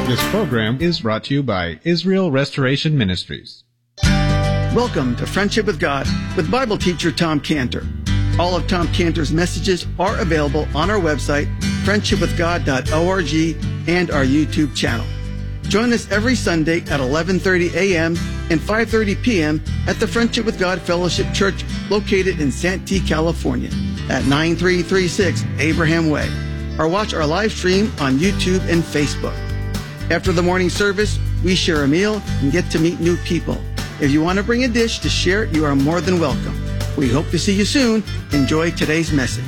This program is brought to you by Israel Restoration Ministries. Welcome to Friendship with God with Bible teacher Tom Cantor. All of Tom Cantor's messages are available on our website, friendshipwithgod.org, and our YouTube channel. Join us every Sunday at 11:30 a.m. and 5:30 p.m. at the Friendship with God Fellowship Church located in Santee, California at 9336 Abraham Way. Or watch our live stream on YouTube and Facebook. After the morning service, we share a meal and get to meet new people. If you want to bring a dish to share, you are more than welcome. We hope to see you soon. Enjoy today's message.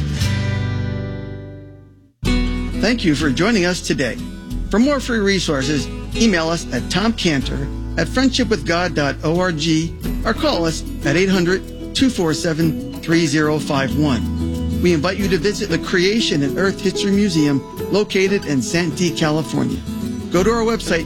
Thank you for joining us today. For more free resources, email us at tomcantor@friendshipwithgod.org or call us at 800-247-3051. We invite you to visit the Creation and Earth History Museum located in Santee, California. Go to our website,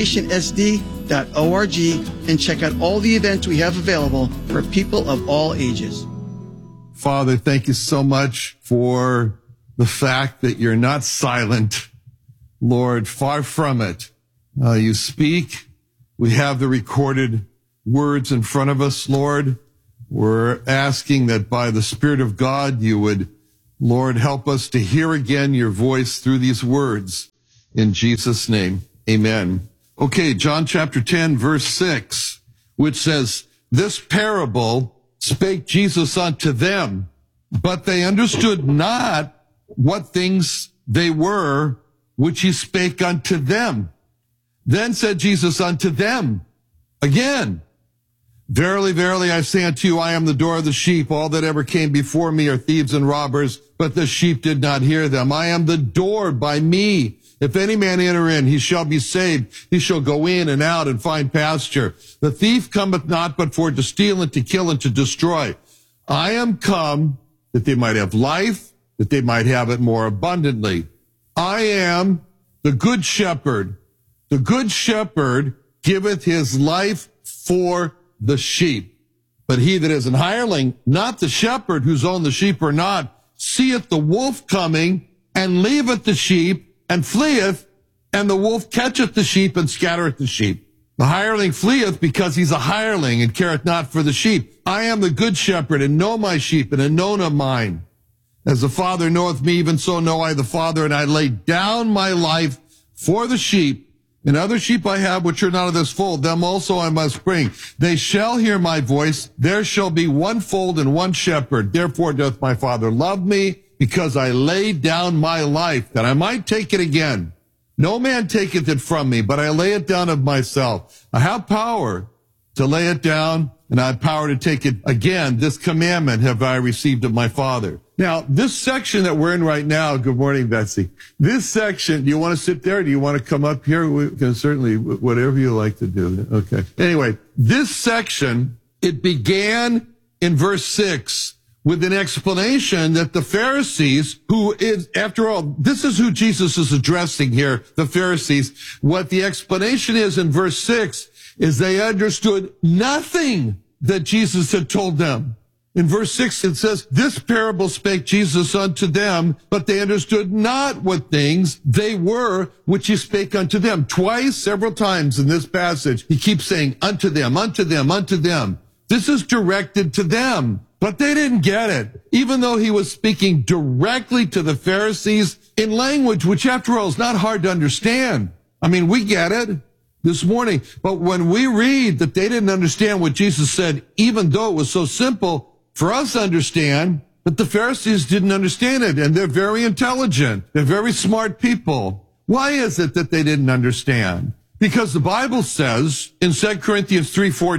creationsd.org, and check out all the events we have available for people of all ages. Father, thank you so much for the fact that you're not silent. Lord, far from it. You speak. We have the recorded words in front of us, Lord. We're asking that by the Spirit of God, you would, Lord, help us to hear again your voice through these words. In Jesus' name, amen. Okay, John chapter 10, verse 6, which says, "This parable spake Jesus unto them, but they understood not what things they were which he spake unto them. Then said Jesus unto them again, Verily, verily, I say unto you, I am the door of the sheep. All that ever came before me are thieves and robbers, but the sheep did not hear them. I am the door. By me, if any man enter in, he shall be saved. He shall go in and out and find pasture. The thief cometh not but for to steal and to kill and to destroy. I am come that they might have life, that they might have it more abundantly. I am the good shepherd. The good shepherd giveth his life for the sheep. But he that is an hireling, not the shepherd whose own the sheep are not, seeth the wolf coming, and leaveth the sheep, and fleeth, and the wolf catcheth the sheep, and scattereth the sheep. The hireling fleeth because he's a hireling, and careth not for the sheep. I am the good shepherd, and know my sheep, and are known of mine. As the Father knoweth me, even so know I the Father, and I lay down my life for the sheep. And other sheep I have which are not of this fold, them also I must bring. They shall hear my voice. There shall be one fold and one shepherd. Therefore doth my Father love me, because I lay down my life, that I might take it again. No man taketh it from me, but I lay it down of myself. I have power to lay it down, and I have power to take it again. This commandment have I received of my Father. Now, this section that we're in right now, good morning, Betsy. This section, do you want to sit there? Do you want to come up here? We can certainly, whatever you like to do. Okay. Anyway, this section, it began in verse 6 with an explanation that the Pharisees, who is, after all, this is who Jesus is addressing here, the Pharisees. What the explanation is in verse 6 is they understood nothing that Jesus had told them. In verse 6, it says, This parable spake Jesus unto them, but they understood not what things they were which he spake unto them. Twice, several times in this passage, he keeps saying, unto them, unto them, unto them. This is directed to them, but they didn't get it. Even though he was speaking directly to the Pharisees in language which, after all, is not hard to understand. I mean, we get it this morning, but when we read that they didn't understand what Jesus said, even though it was so simple for us to understand, but the Pharisees didn't understand it, and they're very intelligent. They're very smart people. Why is it that they didn't understand? Because the Bible says in 2 Corinthians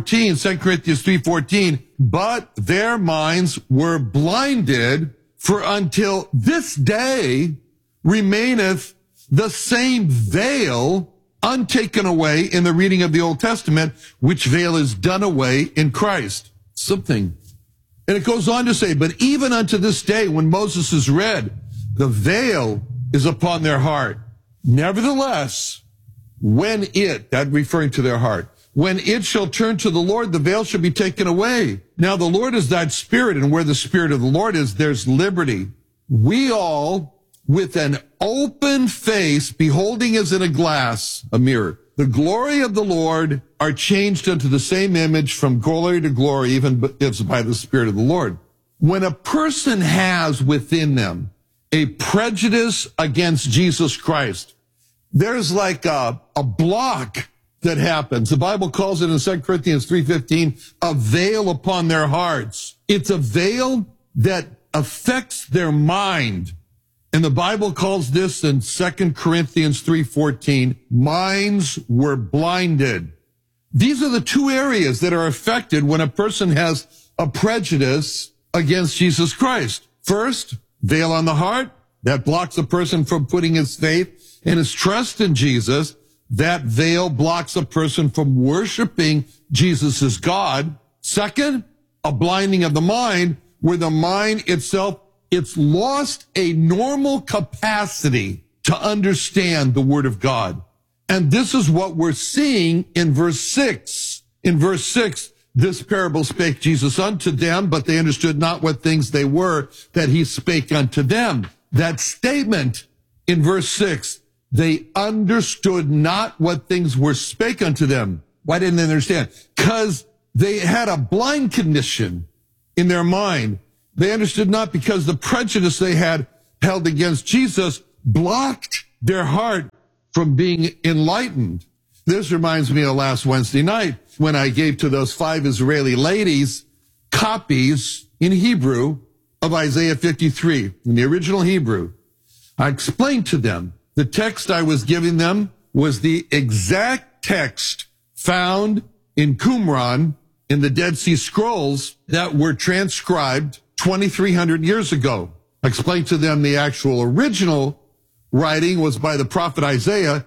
3:14, but their minds were blinded, for until this day remaineth the same veil untaken away in the reading of the Old Testament, which veil is done away in Christ. Something. And it goes on to say, but even unto this day, when Moses is read, the veil is upon their heart. Nevertheless, when it, that referring to their heart, when it shall turn to the Lord, the veil shall be taken away. Now the Lord is that Spirit, and where the Spirit of the Lord is, there's liberty. We all with an open face, beholding as in a glass, a mirror, the glory of the Lord, are changed unto the same image from glory to glory, even as by the Spirit of the Lord. When a person has within them a prejudice against Jesus Christ, there's like a block that happens. The Bible calls it in 2 Corinthians 3:15, a veil upon their hearts. It's a veil that affects their mind. And the Bible calls this in 2 Corinthians 3:14, minds were blinded. These are the two areas that are affected when a person has a prejudice against Jesus Christ. First, veil on the heart. That blocks a person from putting his faith and his trust in Jesus. That veil blocks a person from worshiping Jesus as God. Second, a blinding of the mind, where the mind itself, it's lost a normal capacity to understand the Word of God. And this is what we're seeing in verse 6. In verse 6, this parable spake Jesus unto them, but they understood not what things they were that he spake unto them. That statement in verse 6, they understood not what things were spake unto them. Why didn't they understand? Because they had a blind condition in their mind. They understood not because the prejudice they had held against Jesus blocked their heart from being enlightened. This reminds me of last Wednesday night when I gave to those 5 Israeli ladies copies in Hebrew of Isaiah 53, in the original Hebrew. I explained to them the text I was giving them was the exact text found in Qumran in the Dead Sea Scrolls that were transcribed 2,300 years ago. I explained to them the actual original writing was by the prophet Isaiah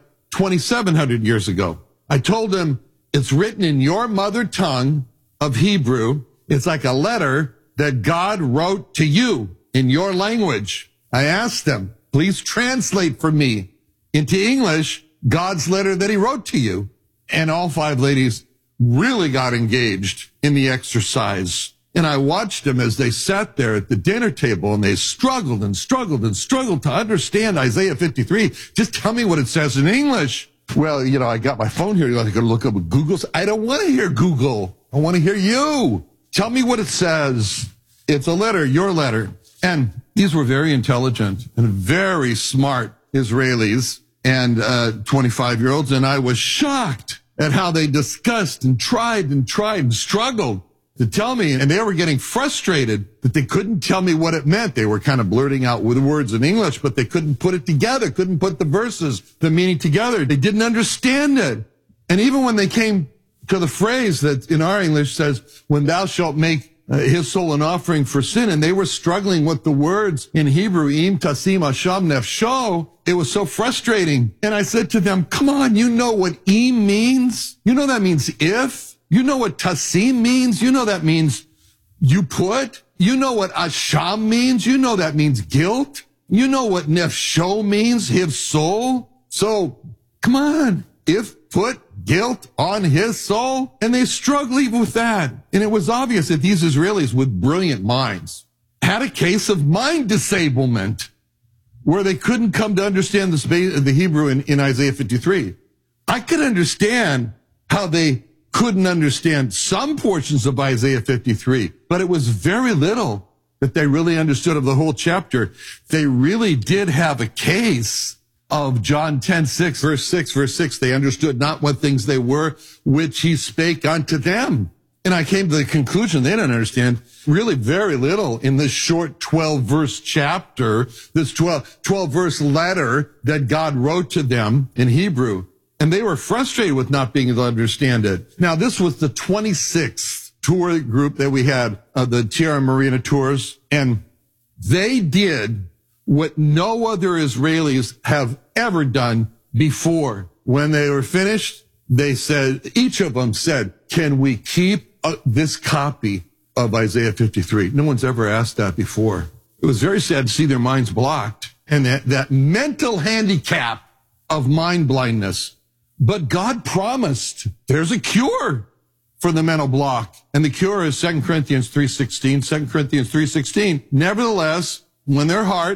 2,700 years ago. I told them it's written in your mother tongue of Hebrew. It's like a letter that God wrote to you in your language. I asked them, please translate for me into English God's letter that he wrote to you. And all 5 ladies really got engaged in the exercise. And I watched them as they sat there at the dinner table and they struggled and struggled and struggled to understand Isaiah 53. Just tell me what it says in English. Well, I got my phone here. I got to look up Google. I don't want to hear Google. I want to hear you. Tell me what it says. It's a letter, your letter. And these were very intelligent and very smart Israelis and 25-year-olds. And I was shocked at how they discussed and tried and struggled to tell me. And they were getting frustrated that they couldn't tell me what it meant. They were kind of blurting out with words in English, but they couldn't put it together, couldn't put the verses, the meaning together. They didn't understand it. And even when they came to the phrase that in our English says, when thou shalt make his soul an offering for sin, and they were struggling with the words in Hebrew, im tasim asham nefsho. It was so frustrating. And I said to them, come on, you know what im means? You know that means if. You know what tasim means? You know that means you put. You know what asham means? You know that means guilt. You know what nefsho means, his soul. So, come on, if put guilt on his soul. And they struggled with that. And it was obvious that these Israelis with brilliant minds had a case of mind disablement where they couldn't come to understand the Hebrew in Isaiah 53. I could understand how they couldn't understand some portions of Isaiah 53, but it was very little that they really understood of the whole chapter. They really did have a case of John 10:6, verse 6. They understood not what things they were, which he spake unto them. And I came to the conclusion they didn't understand really very little in this short 12-verse chapter, this 12-verse letter that God wrote to them in Hebrew. And they were frustrated with not being able to understand it. Now, this was the 26th tour group that we had, the Tierra Marina tours, and they did what no other Israelis have ever done before. When they were finished, they said, each of them said, can we keep this copy of Isaiah 53? No one's ever asked that before. It was very sad to see their minds blocked and that mental handicap of mind blindness. But God promised there's a cure for the mental block. And the cure is 2 Corinthians 3:16. 2 Corinthians 3:16. Nevertheless, when their heart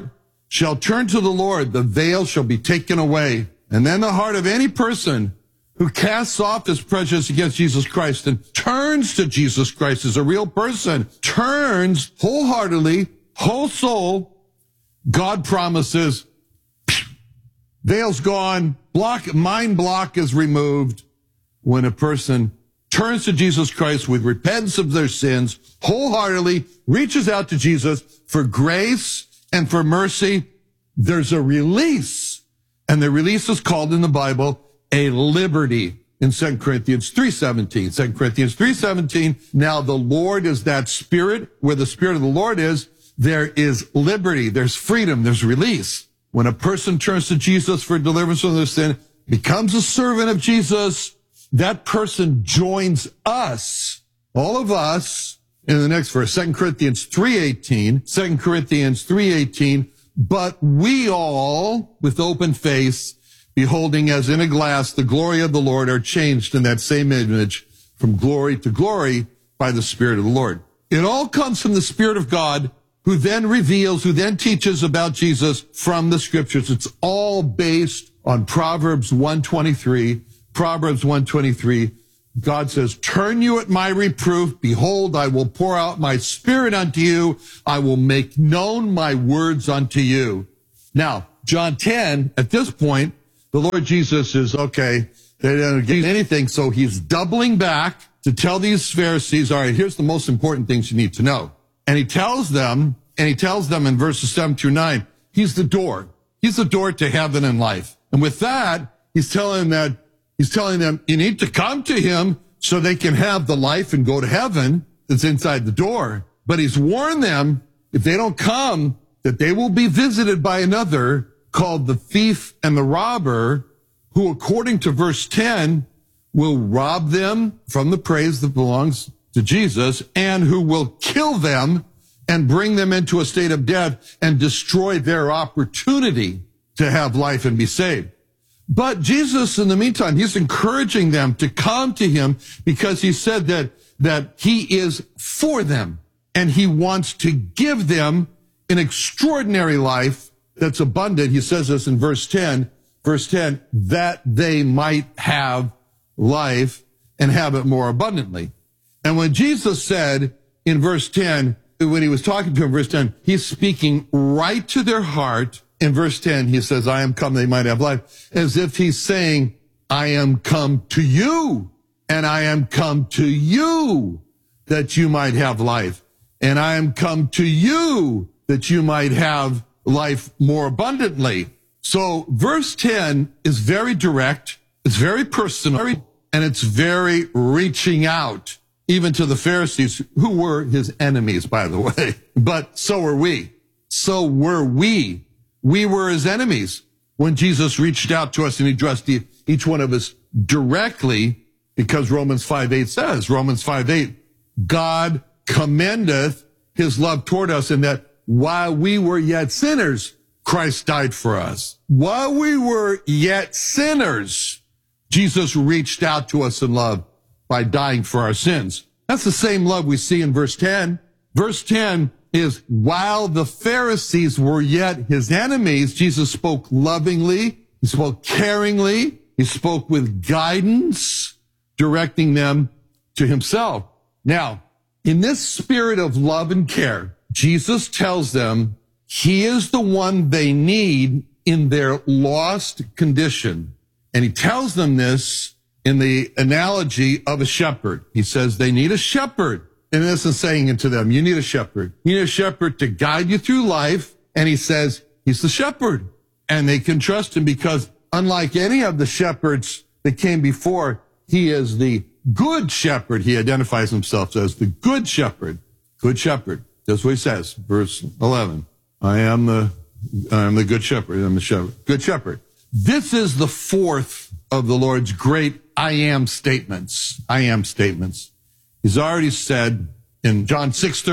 shall turn to the Lord, the veil shall be taken away. And then the heart of any person who casts off his prejudice against Jesus Christ and turns to Jesus Christ as a real person, turns wholeheartedly, whole soul, God promises, veil's gone, mind block is removed. When a person turns to Jesus Christ with repentance of their sins, wholeheartedly reaches out to Jesus for grace and for mercy, there's a release. And the release is called in the Bible a liberty in 2 Corinthians 3:17. 2 Corinthians 3:17, now the Lord is that Spirit. Where the Spirit of the Lord is, there is liberty, there's freedom, there's release. When a person turns to Jesus for deliverance from their sin, becomes a servant of Jesus, that person joins us, all of us, in the next verse, 2 Corinthians 3:18, 2 Corinthians 3:18, but we all, with open face, beholding as in a glass the glory of the Lord, are changed in that same image from glory to glory by the Spirit of the Lord. It all comes from the Spirit of God, who then reveals, who then teaches about Jesus from the Scriptures. It's all based on Proverbs 1:23. Proverbs 1:23. God says, turn you at my reproof. Behold, I will pour out my Spirit unto you. I will make known my words unto you. Now, John 10, at this point, the Lord Jesus is, okay, they didn't get anything, so he's doubling back to tell these Pharisees, all right, here's the most important things you need to know. And he tells them in verses 7 through 9, he's the door. He's the door to heaven and life. And with that, he's telling them, you need to come to him so they can have the life and go to heaven that's inside the door. But he's warned them, if they don't come, that they will be visited by another called the thief and the robber, who, according to verse 10, will rob them from the praise that belongs to Jesus, and who will kill them and bring them into a state of death and destroy their opportunity to have life and be saved. But Jesus, in the meantime, he's encouraging them to come to him because he said that he is for them and he wants to give them an extraordinary life that's abundant. He says this in verse 10, that they might have life and have it more abundantly. And when Jesus said in verse 10, when he was talking to him, verse 10, he's speaking right to their heart. In verse 10, he says, I am come they might have life, as if he's saying, I am come to you, and I am come to you that you might have life. And I am come to you that you might have life more abundantly. So verse 10 is very direct, it's very personal, and it's very reaching out, even to the Pharisees, who were his enemies, by the way. But so were we. So were we. We were his enemies when Jesus reached out to us and he addressed each one of us directly, because Romans 5:8 says, Romans 5:8, God commendeth his love toward us in that while we were yet sinners, Christ died for us. While we were yet sinners, Jesus reached out to us in love by dying for our sins. That's the same love we see in verse 10. Verse 10 is, while the Pharisees were yet his enemies, Jesus spoke lovingly, he spoke caringly, he spoke with guidance, directing them to himself. Now, in this spirit of love and care, Jesus tells them he is the one they need in their lost condition. And he tells them this in the analogy of a shepherd. He says they need a shepherd. And in essence, saying it to them, you need a shepherd. You need a shepherd to guide you through life. And he says he's the shepherd. And they can trust him because unlike any of the shepherds that came before, he is the good shepherd. He identifies himself as the good shepherd. Good shepherd. That's what he says. Verse 11. I am the good shepherd. I'm the shepherd. Good shepherd. This is the fourth of the Lord's great I am statements. I am statements. He's already said in John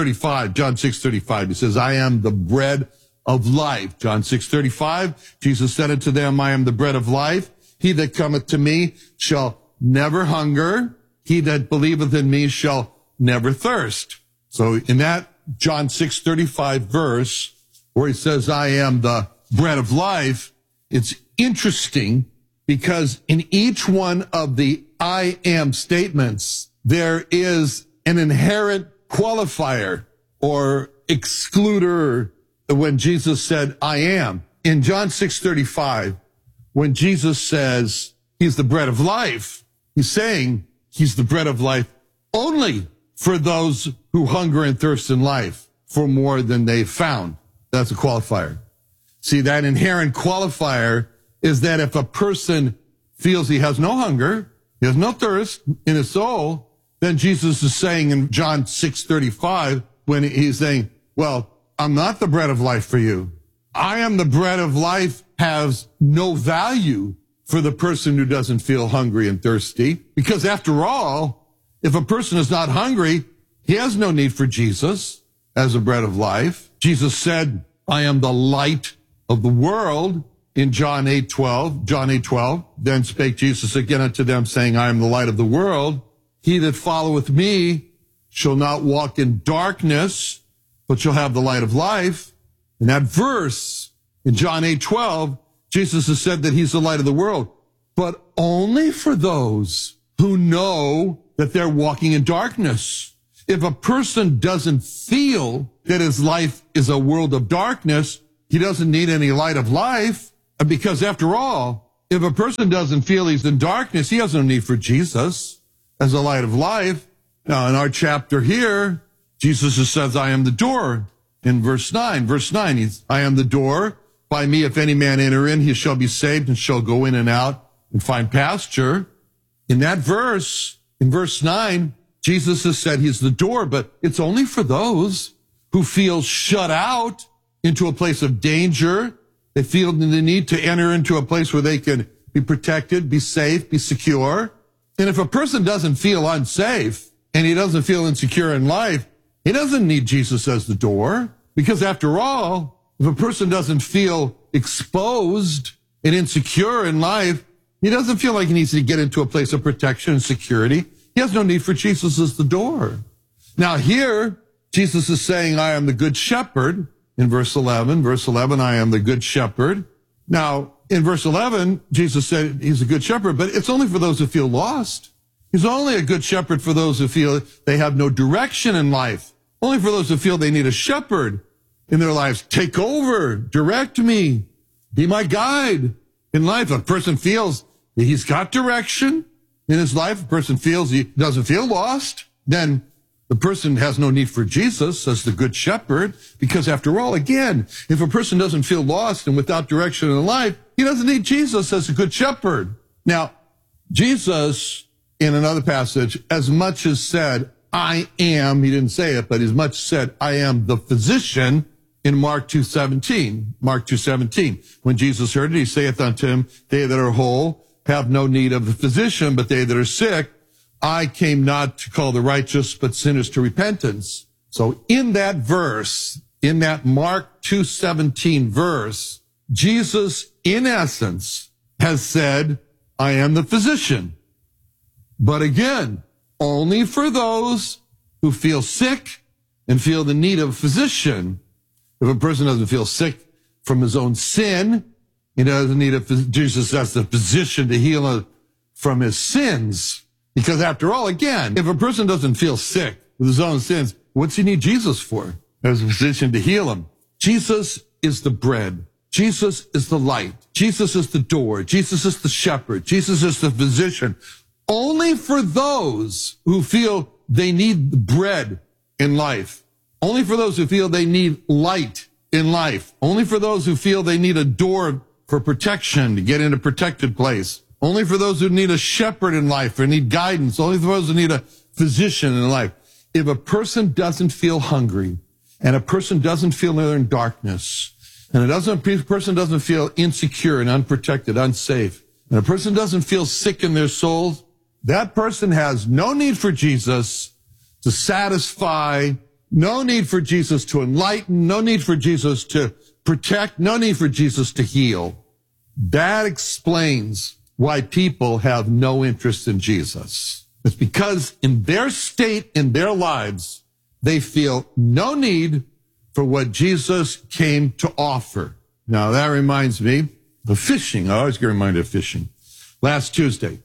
6:35, he says, I am the bread of life. John 6:35, Jesus said unto them, I am the bread of life. He that cometh to me shall never hunger. He that believeth in me shall never thirst. So in that John 6:35 verse, where he says, I am the bread of life, it's interesting because in each one of the I am statements, there is an inherent qualifier or excluder when Jesus said, I am. In John 6:35, when Jesus says he's the bread of life, he's saying he's the bread of life only for those who hunger and thirst in life for more than they've found. That's a qualifier. See, that inherent qualifier is that if a person feels he has no hunger, he has no thirst in his soul, then Jesus is saying in John 6:35, when he's saying, well, I'm not the bread of life for you. I am the bread of life has no value for the person who doesn't feel hungry and thirsty. Because after all, if a person is not hungry, he has no need for Jesus as a bread of life. Jesus said, I am the light of the world in John 8:12. Then spake Jesus again unto them, saying, I am the light of the world. He that followeth me shall not walk in darkness, but shall have the light of life. In that verse, in John 8:12, Jesus has said that he's the light of the world, but only for those who know that they're walking in darkness. If a person doesn't feel that his life is a world of darkness, he doesn't need any light of life, because after all, if a person doesn't feel he's in darkness, he has no need for Jesus as a light of life. Now, in our chapter here, Jesus says, I am the door. In verse 9, I am the door. By me, if any man enter in, he shall be saved and shall go in and out and find pasture. In that verse, in verse 9, Jesus has said he's the door, but it's only for those who feel shut out into a place of danger. They feel the need to enter into a place where they can be protected, be safe, be secure. And if a person doesn't feel unsafe and he doesn't feel insecure in life, he doesn't need Jesus as the door, because after all, if a person doesn't feel exposed and insecure in life, he doesn't feel like he needs to get into a place of protection and security. He has no need for Jesus as the door. Now here, Jesus is saying, I am the good shepherd in verse 11. Verse 11, I am the good shepherd. Now, in verse 11, Jesus said he's a good shepherd, but it's only for those who feel lost. He's only a good shepherd for those who feel they have no direction in life. Only for those who feel they need a shepherd in their lives. Take over, direct me, be my guide in life. A person feels that he's got direction in his life. A person feels he doesn't feel lost. Then the person has no need for Jesus as the good shepherd, because after all, again, if a person doesn't feel lost and without direction in life, he doesn't need Jesus as a good shepherd. Now, Jesus, in another passage, as much as said, I am, he didn't say it, but as much said, I am the physician in Mark 2:17. Mark 2:17. When Jesus heard it, he saith unto him, they that are whole have no need of the physician, but they that are sick. I came not to call the righteous, but sinners to repentance. So in that verse, in that Mark 2:17 verse, Jesus, in essence, has said, I am the physician. But again, only for those who feel sick and feel the need of a physician. If a person doesn't feel sick from his own sin, he doesn't need Jesus as the physician to heal him from his sins. Because after all, again, if a person doesn't feel sick with his own sins, what's he need Jesus for? As a physician to heal him. Jesus is the bread. Jesus is the light. Jesus is the door. Jesus is the shepherd. Jesus is the physician. Only for those who feel they need bread in life. Only for those who feel they need light in life. Only for those who feel they need a door for protection to get in a protected place. Only for those who need a shepherd in life or need guidance. Only for those who need a physician in life. If a person doesn't feel hungry and a person doesn't feel they're in darkness and a person doesn't feel insecure and unprotected, unsafe, and a person doesn't feel sick in their souls, that person has no need for Jesus to satisfy, no need for Jesus to enlighten, no need for Jesus to protect, no need for Jesus to heal. That explains why people have no interest in Jesus. It's because in their state, in their lives, they feel no need for what Jesus came to offer. Now, that reminds me of fishing. I always get reminded of fishing. Last Tuesday,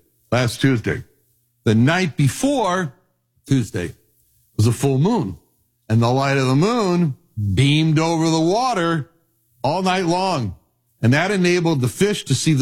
the night before Tuesday was a full moon, and the light of the moon beamed over the water all night long. And that enabled the fish to see the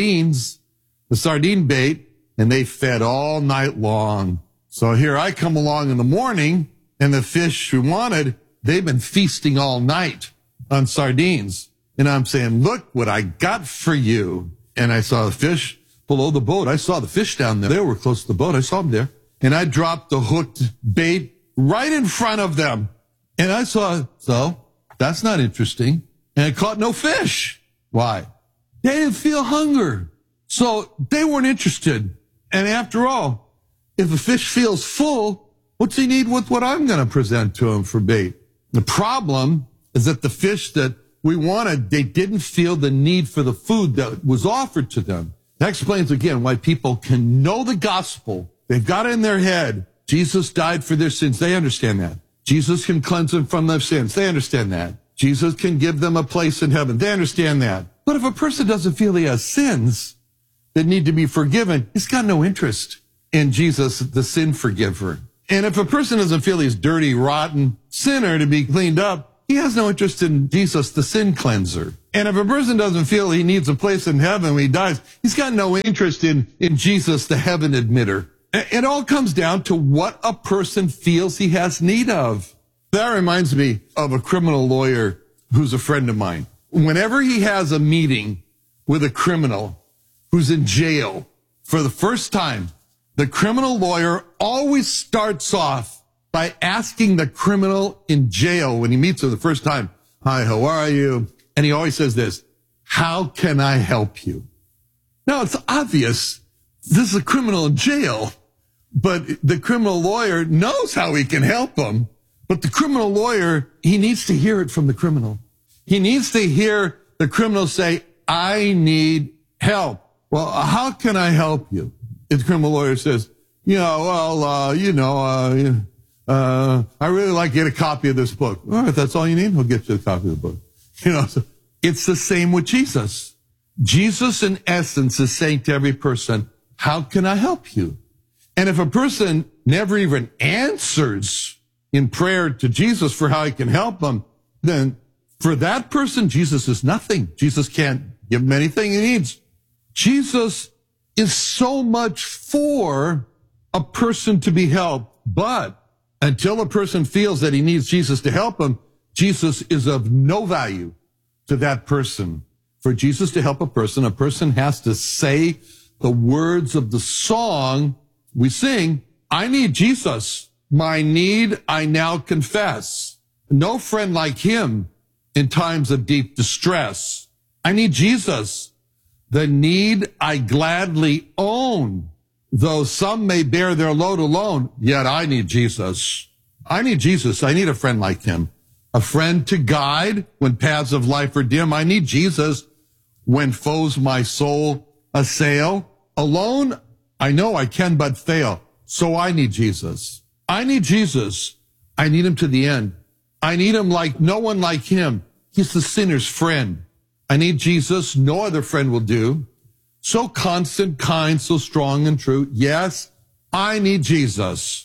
sardine bait, and they fed all night long. So here I come along in the morning, and the fish who wanted, they've been feasting all night on sardines. And I'm saying, look what I got for you. And I saw the fish below the boat. I saw the fish down there. They were close to the boat. I saw them there. And I dropped the hooked bait right in front of them. And I saw, so that's not interesting. And I caught no fish. Why? They didn't feel hunger. So they weren't interested. And after all, if a fish feels full, what's he need with what I'm going to present to him for bait? The problem is that the fish that we wanted, they didn't feel the need for the food that was offered to them. That explains again why people can know the gospel. They've got it in their head. Jesus died for their sins. They understand that. Jesus can cleanse them from their sins. They understand that. Jesus can give them a place in heaven. They understand that. But if a person doesn't feel he has sins that need to be forgiven, he's got no interest in Jesus, the sin forgiver. And if a person doesn't feel he's dirty, rotten sinner to be cleaned up, he has no interest in Jesus, the sin cleanser. And if a person doesn't feel he needs a place in heaven when he dies, he's got no interest in Jesus, the heaven admitter. It all comes down to what a person feels he has need of. That reminds me of a criminal lawyer who's a friend of mine. Whenever he has a meeting with a criminal who's in jail for the first time, the criminal lawyer always starts off by asking the criminal in jail when he meets him the first time, "Hi, how are you?" And he always says this, "How can I help you?" Now, it's obvious this is a criminal in jail, but the criminal lawyer knows how he can help him. But the criminal lawyer, he needs to hear it from the criminal. He needs to hear the criminal say, "I need help." "Well, how can I help you?" If the criminal lawyer says, I really like to get a copy of this book. All right, if that's all you need, we'll get you a copy of the book. So it's the same with Jesus. Jesus, in essence, is saying to every person, "How can I help you?" And if a person never even answers in prayer to Jesus for how he can help them, then for that person, Jesus is nothing. Jesus can't give him anything he needs. Jesus is so much for a person to be helped, but until a person feels that he needs Jesus to help him, Jesus is of no value to that person. For Jesus to help a person has to say the words of the song we sing, "I need Jesus. My need I now confess. No friend like him in times of deep distress. I need Jesus. The need I gladly own. Though some may bear their load alone, yet I need Jesus. I need Jesus. I need a friend like him. A friend to guide when paths of life are dim. I need Jesus when foes my soul assail. Alone, I know I can but fail. So I need Jesus. I need Jesus. I need him to the end. I need him like no one like him. He's the sinner's friend. I need Jesus. No other friend will do. So constant, kind, so strong and true. Yes, I need Jesus.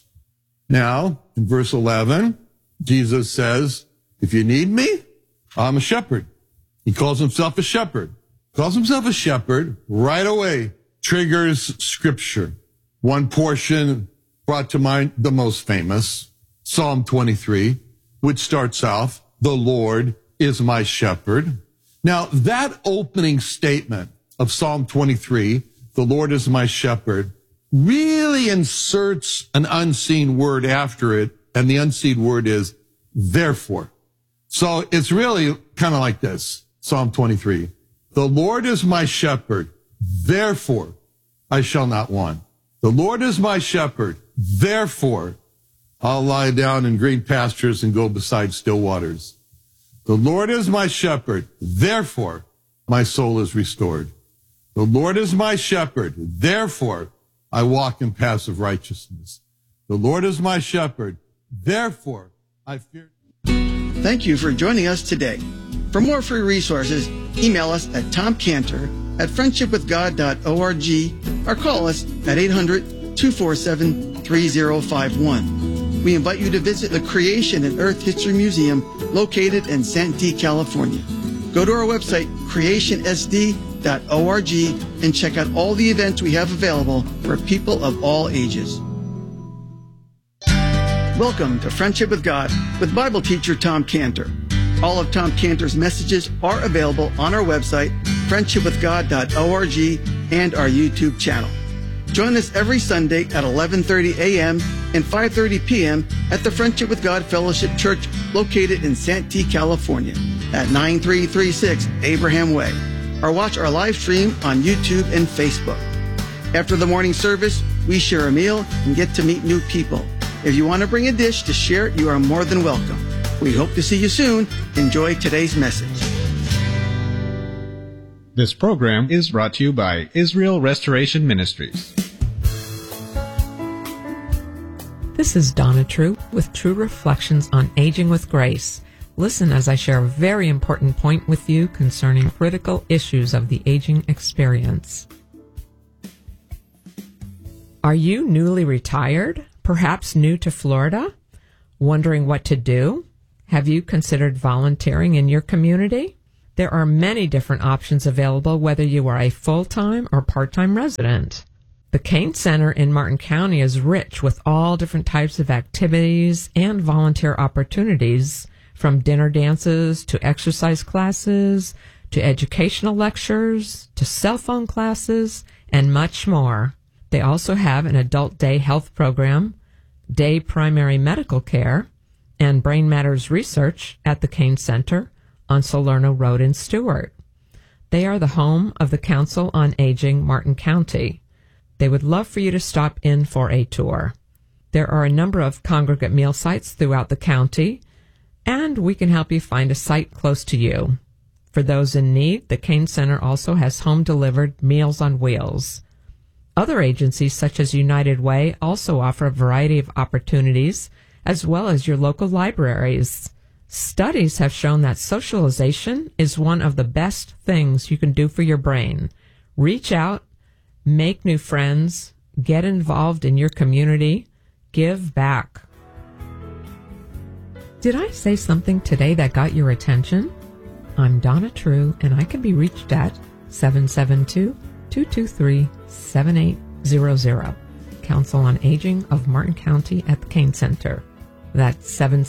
Now, in verse 11, Jesus says, if you need me, I'm a shepherd. He calls himself a shepherd. Calls himself a shepherd right away. Triggers scripture. One portion brought to mind the most famous, Psalm 23, which starts off, "The Lord is my shepherd." Now, that opening statement of Psalm 23, "The Lord is my shepherd," really inserts an unseen word after it, and the unseen word is therefore. So it's really kind of like this, Psalm 23. "The Lord is my shepherd, therefore I shall not want. The Lord is my shepherd, therefore I'll lie down in green pastures and go beside still waters. The Lord is my shepherd, therefore my soul is restored. The Lord is my shepherd, therefore I walk in paths of righteousness. The Lord is my shepherd, therefore I fear." Thank you for joining us today. For more free resources, email us at tomcantor@friendshipwithgod.org or call us at 800-247-3051. We invite you to visit the Creation and Earth History Museum located in Santee, California. Go to our website, creationsd.org, and check out all the events we have available for people of all ages. Welcome to Friendship with God with Bible teacher Tom Cantor. All of Tom Cantor's messages are available on our website, friendshipwithgod.org, and our YouTube channel. Join us every Sunday at 11:30 a.m. and 5:30 p.m. at the Friendship with God Fellowship Church located in Santee, California at 9336 Abraham Way, or watch our live stream on YouTube and Facebook. After the morning service, we share a meal and get to meet new people. If you want to bring a dish to share, you are more than welcome. We hope to see you soon. Enjoy today's message. This program is brought to you by Israel Restoration Ministries. This is Donna True with True Reflections on Aging with Grace. Listen as I share a very important point with you concerning critical issues of the aging experience. Are you newly retired? Perhaps new to Florida? Wondering what to do? Have you considered volunteering in your community? There are many different options available whether you are a full-time or part-time resident. The Cain Center in Martin County is rich with all different types of activities and volunteer opportunities, from dinner dances to exercise classes to educational lectures to cell phone classes and much more. They also have an adult day health program, day primary medical care, and Brain Matters research at the Cain Center on Salerno Road in Stewart. They are the home of the Council on Aging Martin County. They would love for you to stop in for a tour. There are a number of congregate meal sites throughout the county, and we can help you find a site close to you. For those in need, the Cain Center also has home-delivered Meals on Wheels. Other agencies such as United Way also offer a variety of opportunities, as well as your local libraries. Studies have shown that socialization is one of the best things you can do for your brain. Reach out, make new friends, get involved in your community, give back. Did I say something today that got your attention? I'm Donna True, and I can be reached at 772-223-7800. Council on Aging of Martin County at the Cain Center. That's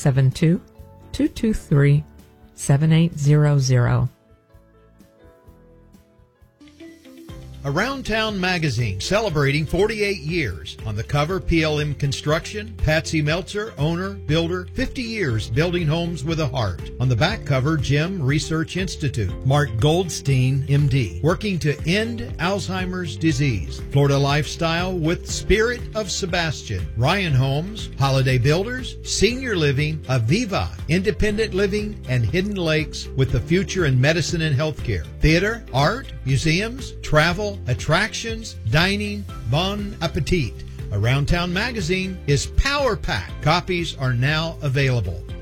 772-223-7800. Around Town Magazine, celebrating 48 years. On the cover, PLM Construction, Patsy Meltzer, owner, builder, 50 years building homes with a heart. On the back cover, Jim Research Institute, Mark Goldstein, MD, working to end Alzheimer's disease. Florida Lifestyle with Spirit of Sebastian, Ryan Homes, Holiday Builders, Senior Living, Aviva, Independent Living, and Hidden Lakes with the future in medicine and healthcare. Theater, art, museums, travel, attractions, dining, bon appetit. Around Town Magazine is power packed. Copies are now available.